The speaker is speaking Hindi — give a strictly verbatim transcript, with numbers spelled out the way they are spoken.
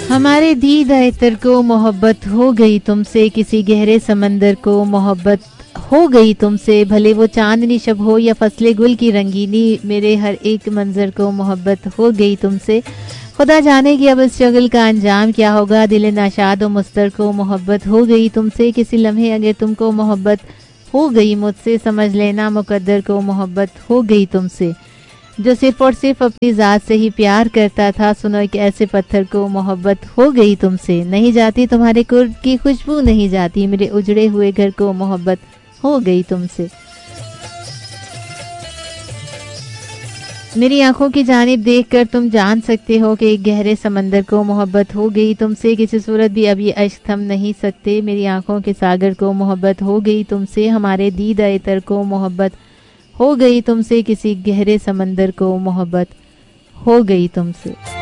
हमारे दीद इतर को मोहब्बत हो गई तुमसे, किसी गहरे समंदर को मोहब्बत हो गई तुमसे, भले वो चांदनी शब हो या फसले गुल की रंगीनी, मेरे हर एक मंजर को मोहब्बत हो गई तुमसे। खुदा जाने कि अब इस शगल का अंजाम क्या होगा, दिल नाशाद और मुस्तर को मोहब्बत हो गई तुमसे, किसी लम्हे अगर तुमको मोहब्बत हो गई मुझसे, समझ लेना मुकद्दर को मोहब्बत हो गई तुमसे। जो सिर्फ और सिर्फ अपनी ज़ात से ही प्यार करता था, सुनो एक ऐसे पत्थर को मोहब्बत हो गई तुमसे। नहीं जाती तुम्हारे कुर्ब की खुशबू, नहीं जाती मेरे उजड़े हुए घर को मोहब्बत हो गई तुमसे। मेरी आंखों की जानिब देखकर तुम जान सकते हो कि एक गहरे समंदर को मोहब्बत हो गई तुमसे, किसी सूरत भी अब ये अश्क थम नहीं सकते, मेरी आंखों के सागर को मोहब्बत हो गई तुमसे। हमारे दीद इतर को मोहब्बत हो गई तुमसे, किसी गहरे समंदर को मोहब्बत हो गई तुमसे।